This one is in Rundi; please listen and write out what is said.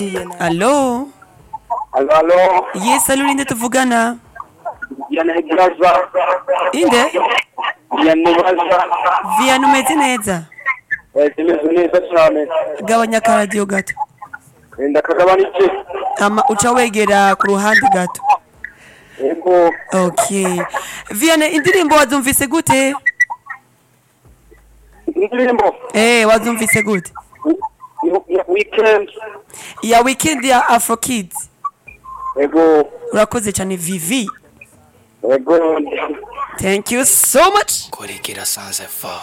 Allo? Allo. Yes, allo ninde tuvugana? Vianney Braza. Inde? Vianney Braza. Vianney umeze neza? Tumeze neza cyane. Gabanya akaradiyo gato. Ndakagabana iki? Uca wegera ku ruhande gato. Yego. Okay. Vianney indirimbo wazumvise gute? Indirimbo. Wazumvise gute? Weekend. Ya weekend ya Afro Kids. Yego. Urakoze cyane Vivi. Yego. Thank you so much. Kurikira Sanze 4